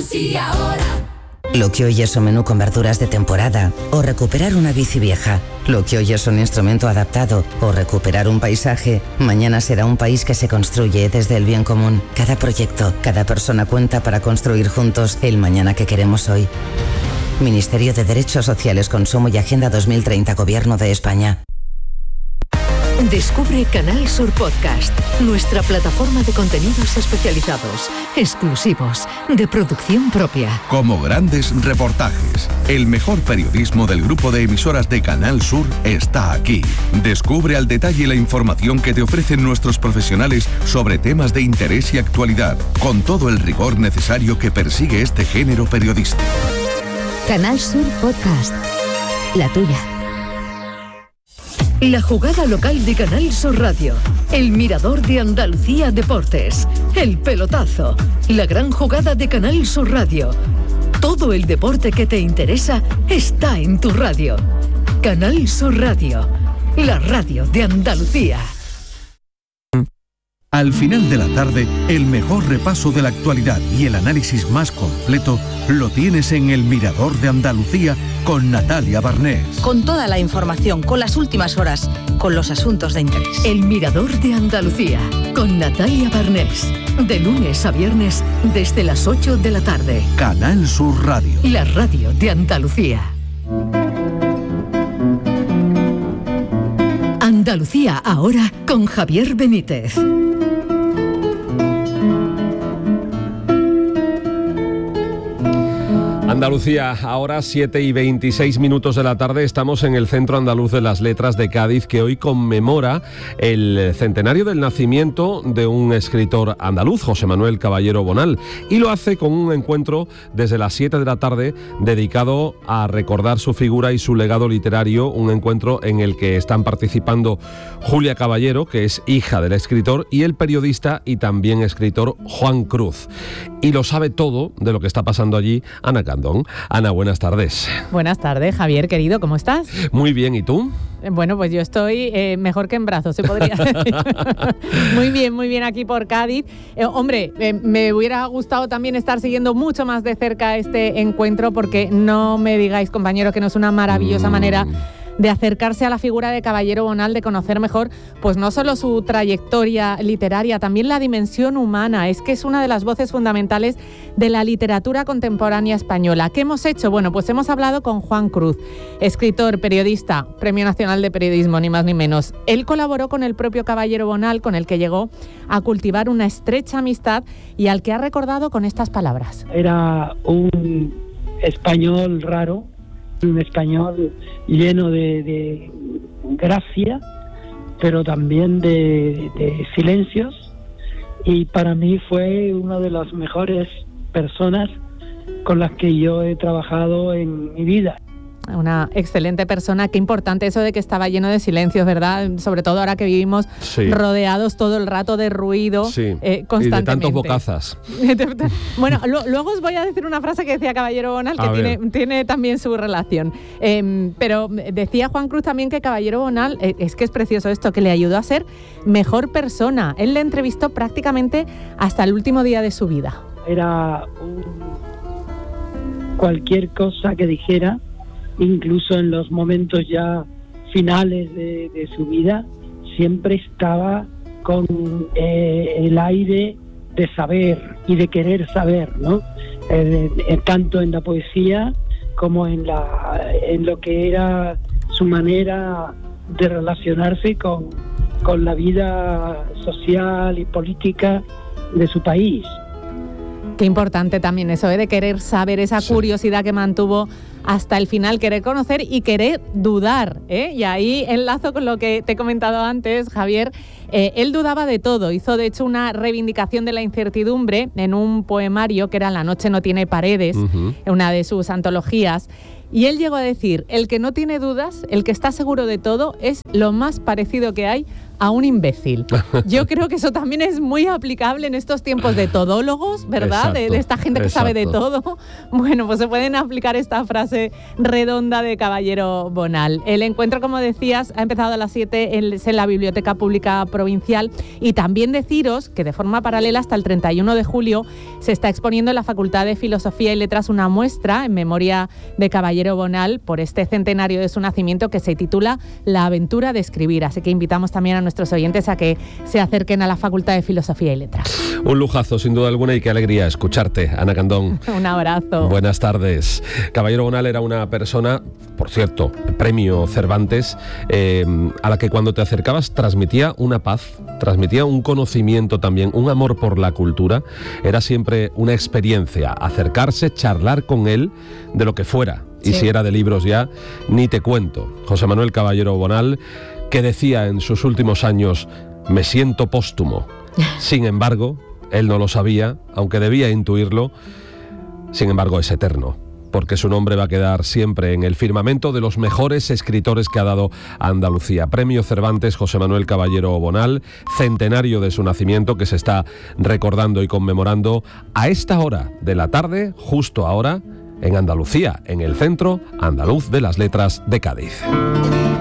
Andalucía ahora. Lo que hoy es un menú con verduras de temporada o recuperar una bici vieja. Lo que hoy es un instrumento adaptado o recuperar un paisaje, mañana será un país que se construye desde el bien común. Cada proyecto, cada persona cuenta para construir juntos el mañana que queremos hoy. Ministerio de Derechos Sociales, Consumo y Agenda 2030, Gobierno de España. Descubre Canal Sur Podcast, nuestra plataforma de contenidos especializados, exclusivos, de producción propia. Como grandes reportajes, el mejor periodismo del grupo de emisoras de Canal Sur está aquí. Descubre al detalle la información que te ofrecen nuestros profesionales sobre temas de interés y actualidad, con todo el rigor necesario que persigue este género periodístico. Canal Sur Podcast, la tuya. La jugada local de Canal Sur Radio, el mirador de Andalucía Deportes, el pelotazo, la gran jugada de Canal Sur Radio. Todo el deporte que te interesa está en tu radio. Canal Sur Radio, la radio de Andalucía. Al final de la tarde, el mejor repaso de la actualidad y el análisis más completo lo tienes en El Mirador de Andalucía con Natalia Barnés. Con toda la información, con las últimas horas, con los asuntos de interés. El Mirador de Andalucía, con Natalia Barnés. De lunes a viernes, desde las 8 de la tarde. Canal Sur Radio. La radio de Andalucía. Andalucía ahora con Javier Benítez. Andalucía, ahora 7:26 de la tarde, estamos en el Centro Andaluz de las Letras de Cádiz, que hoy conmemora el centenario del nacimiento de un escritor andaluz, José Manuel Caballero Bonal, y lo hace con un encuentro desde las 7 de la tarde dedicado a recordar su figura y su legado literario, un encuentro en el que están participando Julia Caballero, que es hija del escritor, y el periodista y también escritor Juan Cruz. Y lo sabe todo de lo que está pasando allí Ana Candón. Ana, buenas tardes. Buenas tardes, Javier, querido, ¿cómo estás? Muy bien, ¿y tú? Bueno, pues yo estoy mejor que en brazos, se podría decir. Muy bien aquí por Cádiz. Me hubiera gustado también estar siguiendo mucho más de cerca este encuentro, porque no me digáis, compañeros, que no es una maravillosa manera de acercarse a la figura de Caballero Bonal, de conocer mejor, pues no solo su trayectoria literaria, también la dimensión humana. Es que es una de las voces fundamentales de la literatura contemporánea española. ¿Qué hemos hecho? Bueno, pues hemos hablado con Juan Cruz, escritor, periodista, Premio Nacional de Periodismo, ni más ni menos. Él colaboró con el propio Caballero Bonal, con el que llegó a cultivar una estrecha amistad y al que ha recordado con estas palabras. Era un español raro, un español lleno de gracia, pero también de silencios, y para mí fue una de las mejores personas con las que yo he trabajado en mi vida. Una excelente persona. Qué importante eso de que estaba lleno de silencios, ¿verdad? Sobre todo ahora que vivimos rodeados todo el rato de ruido, constantemente. Y de tantos bocazas. Bueno, luego os voy a decir una frase que decía Caballero Bonal, que tiene también su relación. Pero decía Juan Cruz también que Caballero Bonal, es que es precioso esto, que le ayudó a ser mejor persona. Él le entrevistó prácticamente hasta el último día de su vida. Era cualquier cosa que dijera, incluso en los momentos ya finales de su vida, siempre estaba con el aire de saber y de querer saber, ¿no? Tanto en la poesía como en lo que era su manera de relacionarse con la vida social y política de su país. Qué importante también eso, de querer saber, esa curiosidad que mantuvo hasta el final, querer conocer y querer dudar, Y ahí enlazo con lo que te he comentado antes, Javier. Él dudaba de todo, hizo de hecho una reivindicación de la incertidumbre en un poemario que era La noche no tiene paredes, una de sus antologías. Y él llegó a decir, el que no tiene dudas, el que está seguro de todo, es lo más parecido que hay a un imbécil. Yo creo que eso también es muy aplicable en estos tiempos de todólogos, ¿verdad? De esta gente que sabe de todo. Bueno, pues se pueden aplicar esta frase redonda de Caballero Bonal. El encuentro, como decías, ha empezado a las 7 en la Biblioteca Pública Provincial, y también deciros que de forma paralela hasta el 31 de julio se está exponiendo en la Facultad de Filosofía y Letras una muestra en memoria de Caballero Bonal por este centenario de su nacimiento, que se titula La aventura de escribir. Así que invitamos también a nuestros oyentes a que se acerquen a la Facultad de Filosofía y Letras. Un lujazo, sin duda alguna, y qué alegría escucharte, Ana Candón. Un abrazo. Buenas tardes. Caballero Bonal era una persona, por cierto, premio Cervantes, a la que cuando te acercabas transmitía una paz, transmitía un conocimiento también, un amor por la cultura. Era siempre una experiencia acercarse, charlar con él de lo que fuera. Y si era de libros ya, ni te cuento. José Manuel Caballero Bonal, que decía en sus últimos años: me siento póstumo. Sin embargo, él no lo sabía, aunque debía intuirlo. Sin embargo, es eterno, porque su nombre va a quedar siempre en el firmamento de los mejores escritores que ha dado Andalucía. Premio Cervantes José Manuel Caballero Bonal, centenario de su nacimiento, que se está recordando y conmemorando a esta hora de la tarde, justo ahora, en Andalucía, en el Centro Andaluz de las Letras de Cádiz.